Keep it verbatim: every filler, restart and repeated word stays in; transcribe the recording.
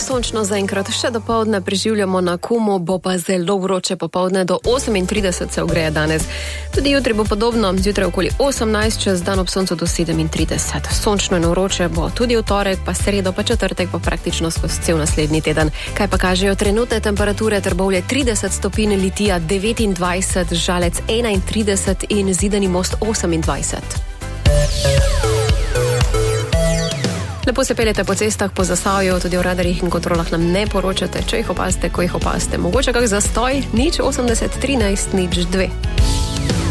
sončno zaenkrat še dopoldne preživljamo na Kumu, bo pa zelo vroče popoldne, do osemintrideset se ogreje danes. Tudi jutri bo podobno, zjutraj okoli osemnajst, čez dan ob soncu do sedemintrideset. Sončno in vroče bo tudi v torek, pa sredo, pa četrtek, pa praktično skozi cel naslednji teden. Kaj pa kažejo trenutne temperature? Trbovlje trideset stopinj, Litija devetindvajset, Žalec enaintrideset in Zidani Most osemindvajset. Lepo se peljete po cestah, po Zasavju, tudi v radarjih in kontrolah nam ne poročate, če jih opazite, ko jih opazite. Mogoče kak zastoj, nič osemdeset trinajst nič dve.